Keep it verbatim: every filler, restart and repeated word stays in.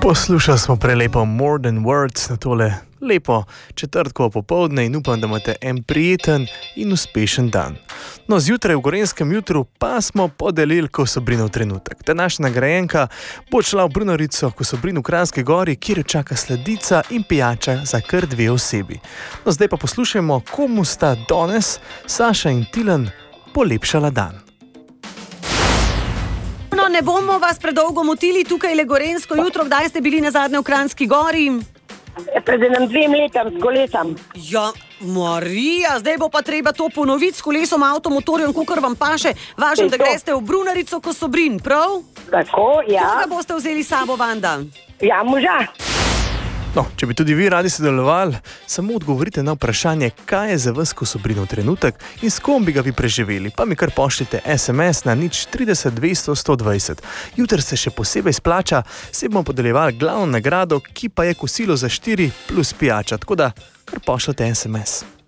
Poslušali smo prelepo More Than Words na tole lepo četrtkovo popoldne in upam, da imate en prijeten in uspešen dan. No, zjutraj v Gorenjskem jutru pa smo podelili Kosobrinov trenutek. Današnja nagrajenka bo šla v Brunarico Kosobrin v Kranjski Gori, kjer jo čaka sladica in pijača za kar dve osebi. No, zdaj pa poslušajmo, komu sta danes Saša in Tilen polepšala dan. No, ne bomo vas predolgo motili, tukaj le Gorenjsko jutro. Kdaj ste bili nazadnje v Kranjski Gori? Pred enim dvem letom s kolesom. Ja, Marija, zdaj bo pa treba to ponoviti s kolesom, avtomotorjem, kakor vam paše. Važno, da greste v Brunarico Kosobrin, prav? Tako, ja. Koga boste vzeli s sabo, Vanda? Ja, moža. No, če bi tudi vi radi sodelovali, samo odgovorite na vprašanje, kaj je za vas Kosobrinov trenutek in s kom bi ga vi preživeli. Pa mi kar pošljite es em es na nič trideset dvesto sto dvajset. Jutri se še posebej splača, se bomo podeljevali glavno nagrado, ki pa je kosilo za štiri plus pijača. Tako da kar pošljite es em es.